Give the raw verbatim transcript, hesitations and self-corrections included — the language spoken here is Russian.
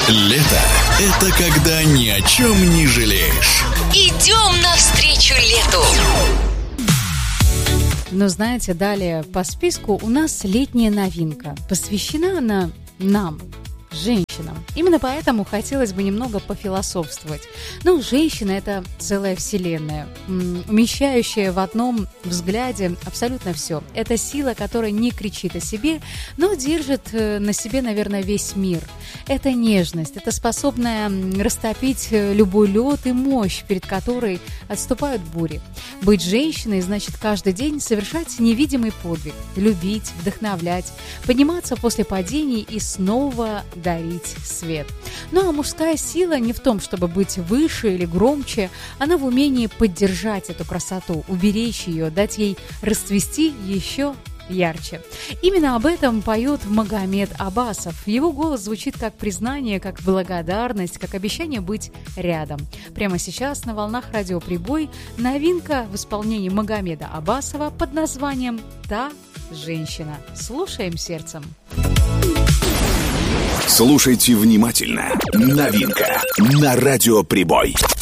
Лето – это когда ни о чем не жалеешь. Идем навстречу лету. Но знаете, далее по списку у нас летняя новинка. Посвящена она нам, женщинам. Именно поэтому хотелось бы немного пофилософствовать. Ну, женщина – это целая вселенная, умещающая в одном взгляде абсолютно все. Это сила, которая не кричит о себе, но держит на себе, наверное, весь мир. Это нежность, это способная растопить любой лед и мощь, перед которой отступают бури. Быть женщиной значит каждый день совершать невидимый подвиг, любить, вдохновлять, подниматься после падений и снова дарить свет. Ну а мужская сила не в том, чтобы быть выше или громче, она в умении поддержать эту красоту, уберечь ее, дать ей расцвести еще ярче. Именно об этом поет Магомед Аббасов. Его голос звучит как признание, как благодарность, как обещание быть рядом. Прямо сейчас на волнах Радио Прибой новинка в исполнении Магомеда Аббасова под названием «Та женщина». Слушаем сердцем. Слушайте внимательно. Новинка на Радио Прибой.